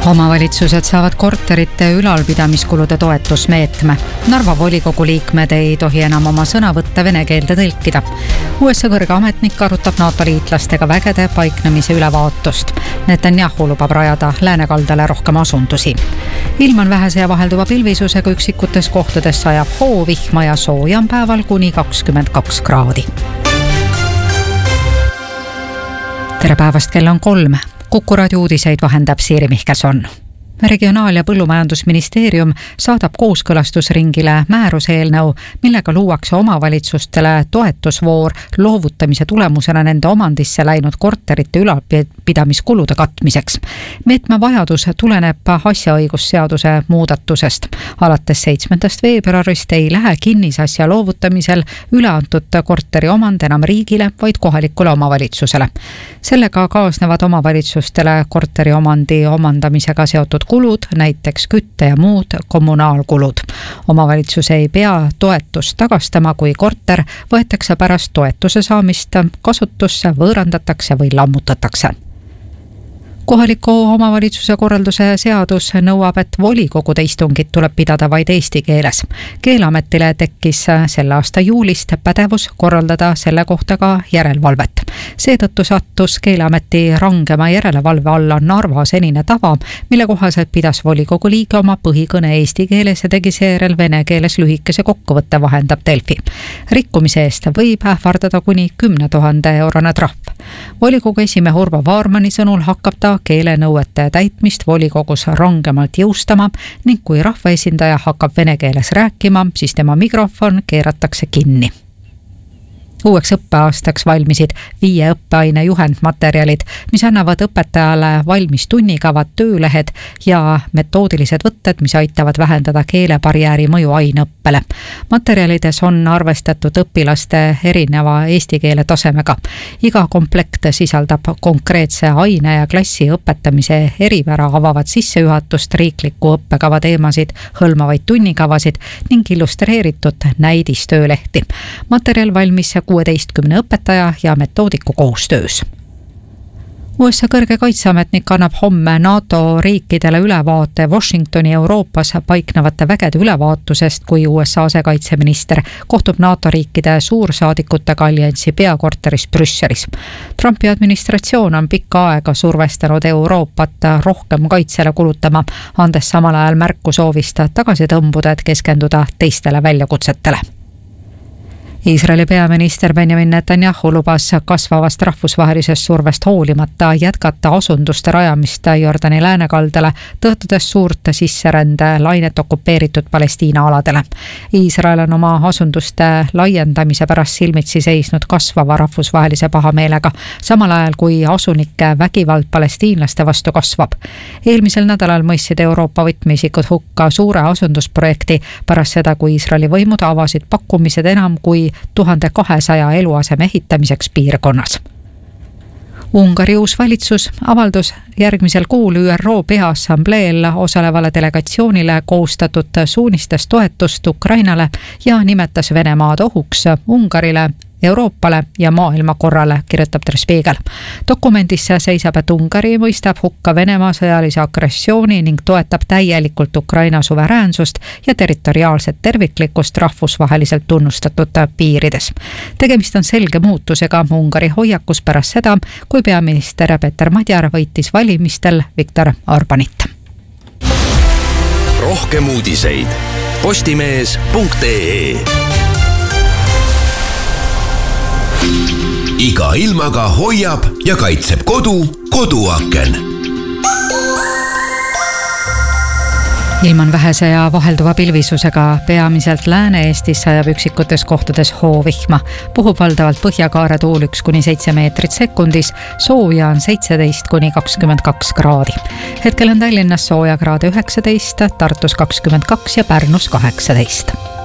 Omavalitsused saavad korterite ülalpidamiskulude toetusmeetme. Narva volikogu liikmed ei tohi enam oma sõnavõtte vene keelde tõlkida. USA kõrge ametnik arutab NATO liitlastega vägede paiknemise ülevaatust. Netanyahu lubab rajada läänekaldale rohkem asundusi. Ilm on vähese ja vahelduva pilvisusega, üksikutes kohtades sajab hoovihma ja sooja on päeval kuni 22 kraadi. Tere päevast, kell on 3. Kuku raadio uudiseid vahendab Siiri Mihkelson. Regionaal- ja Põllumajandusministeerium saadab kooskõlastusringile määruse eelnõu, millega luuakse omavalitsustele toetusvoor loovutamise tulemusena nende omandisse läinud korterite ülalpidamiskulude katmiseks. Meetme vajadus tuleneb asjaõigusseaduse muudatusest. Alates 7. veebruarist ei lähe kinnisasja loovutamisel üleantud korteri omand enam riigile, vaid kohalikule omavalitsusele. Sellega kaasnevad omavalitsustele korteri omandi omandamisega seotud kulud, näiteks kütte ja muud kommunaalkulud. Omavalitsus ei pea toetust tagastama, kui korter võetakse pärast toetuse saamist kasutusse, võõrandatakse või lammutatakse. Kohaliku omavalitsuse korralduse seadus nõuab, et volikogude istungid tuleb pidada vaid eesti keeles. Keeleametile tekkis selle aasta juulist pädevus korraldada selle kohta ka järelevalvet. Seetõttu sattus Keeleameti rangema järelevalve alla Narva senine tava, mille kohaselt pidas volikogu liige oma põhikõne eesti keeles ja tegi seejärel vene keeles lühikese kokkuvõtte, vahendab Delfi. Rikkumise eest võib ähvardada kuni 10 000 eurone trahv. Volikogu esimehe Urvo Vaarmani sõnul hakkab ta keelenõuete täitmist volikogus rangemalt jõustama ning kui rahvaesindaja hakkab vene keeles rääkima, siis tema mikrofon keeratakse kinni. Uueks õppeaastaks valmisid 5 õppeaine juhendmaterjalid, mis annavad õpetajale valmis tunnikavad, töölehed ja metoodilised võtted, mis aitavad vähendada keelebarjääri mõju aineõppele. Materjalides on arvestatud õpilaste erineva eesti keele tasemega. Iga komplekt sisaldab konkreetse aine ja klassi õpetamise eripära, avavat sissejuhatust, riikliku õppekava teemasid, hõlmavaid tunnikavasid ning illustreeritud näidistöölehti. Materjal valmis 16 õpetaja ja metoodiku koostöös. USA kõrge kaitseametnik annab homme NATO riikidele ülevaate Washingtoni Euroopas paiknevate vägede ülevaatusest, kui USA asekaitseminister kohtub NATO riikide suursaadikutega alliansi peakorteris Brüsselis. Trumpi administratsioon on pikka aega survestanud Euroopat rohkem kaitsele kulutama, andes samal ajal märku soovist tagasi tõmbuda, et keskenduda teistele väljakutsetele. Iisraeli peaminister Benjamin Netanyahu lubas kasvavast rahvusvahelisest survest hoolimata jätkata asunduste rajamist Jordani läänekaldale, tõotudes suurt sisserände lainet okupeeritud Palestiina aladele. Iisrael on oma asunduste laiendamise pärast silmitsi seisnud kasvava rahvusvahelise pahameelega, samal ajal kui asunike vägivald palestiinlaste vastu kasvab. Eelmisel nädalal mõistsid Euroopa võtmeisikud hukka suure asundusprojekti pärast seda, kui Iisraeli võimud avasid pakkumised enam kui 1200 eluaseme ehitamiseks piirkonnas. Ungari uus valitsus avaldus järgmisel kuul ÜRO Peaassambleel osalevale delegatsioonile koostatud suunistes toetust Ukrainale ja nimetas Venemaad ohuks Ungarile, Euroopale ja maailmakorrale, kirjutab Der Spiegel. Dokumendis seisab, et Ungari mõistab hukka Venemaa sõjalise agressiooni ning toetab täielikult Ukraina suveräänsust ja territoriaalset terviklikkust rahvusvaheliselt tunnustatud piirides. Tegemist on selge muutusega Ungari hoiakus pärast seda, kui peaminister Peter Madjar võitis valimistel Viktor Orbanit. Rohkem uudiseid postimees.ee. Iga ilmaga hoiab ja kaitseb koduaken. Ilm on vähese ja vahelduva pilvisusega, peamiselt Lääne-Eestis sajab üksikutes kohtades hoovihma. Puhub valdavalt põhjakaare tuul 1-7 meetrit sekundis, sooja on 17-22 kraadi. Hetkel on Tallinnas sooja kraade 19, Tartus 22 ja Pärnus 18.